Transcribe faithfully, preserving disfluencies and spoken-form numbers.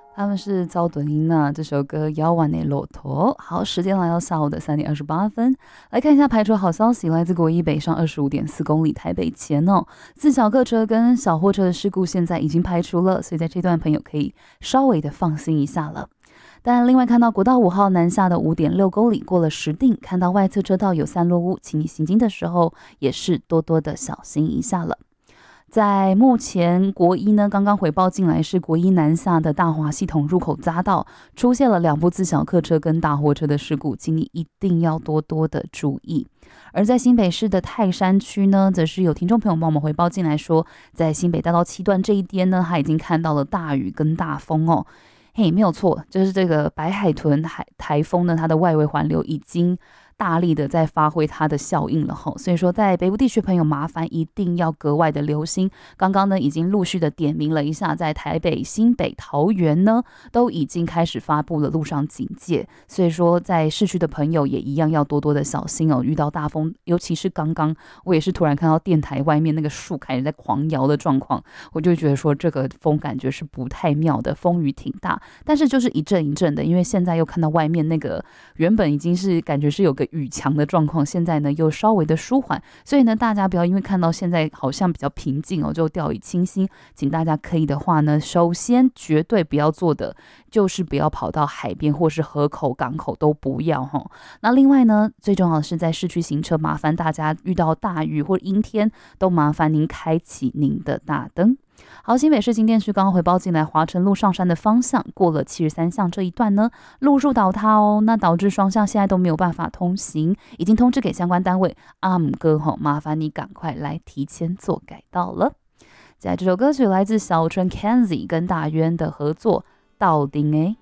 他们是遭短音呐，这首歌《遥晚的骆驼》。好，时间来到下午的三点二十八分，来看一下排除好消息，来自国一北上二十五点四公里台北前哦，自小客车跟小货车的事故现在已经排除了，所以在这段朋友可以稍微的放心一下了。但另外看到国道五号南下的五点六公里过了石碇，看到外侧车道有散落物，请你行经的时候也是多多的小心一下了。在目前国一呢，刚刚回报进来是国一南下的大华系统入口匝道出现了两部自小客车跟大货车的事故，请你一定要多多的注意。而在新北市的泰山区呢，则是有听众朋友帮我们回报进来说，在新北大道七段这一边呢，他已经看到了大雨跟大风哦。嘿，没有错，就是这个白海豚海台风呢，它的外围环流已经大力的在发挥它的效应了吼，所以说在北部地区朋友麻烦一定要格外的留心。刚刚呢已经陆续的点名了一下，在台北、新北、桃园呢都已经开始发布了路上警戒，所以说在市区的朋友也一样要多多的小心哦。遇到大风，尤其是刚刚我也是突然看到电台外面那个树开始在狂摇的状况，我就觉得说这个风感觉是不太妙的，风雨挺大，但是就是一阵一阵的，因为现在又看到外面那个原本已经是感觉是有个雨强的状况，现在呢又稍微的舒缓，所以呢大家不要因为看到现在好像比较平静哦就掉以轻心，请大家可以的话呢，首先绝对不要做的就是不要跑到海边或是河口港口都不要齁。那另外呢最重要的是在市区行车，麻烦大家遇到大雨或阴天都麻烦您开启您的大灯。好，新北市新店区刚刚回报进来，华城路上山的方向过了七十三巷这一段呢，路树倒塌哦，那导致双向现在都没有办法通行，已经通知给相关单位。阿姆哥吼，麻烦你赶快来提前做改道了。接下来这首歌曲来自小春 Kenzie 跟大渊的合作，到顶诶。